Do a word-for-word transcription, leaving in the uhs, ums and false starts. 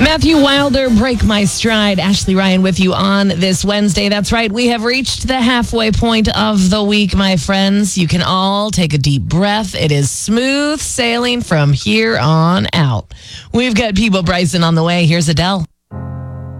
Matthew Wilder, Break My Stride. Ashley Ryan with you on this Wednesday. That's right. We have reached the halfway point of the week, my friends. You can all take a deep breath. It is smooth sailing from here on out. We've got Peebo Bryson on the way. Here's Adele.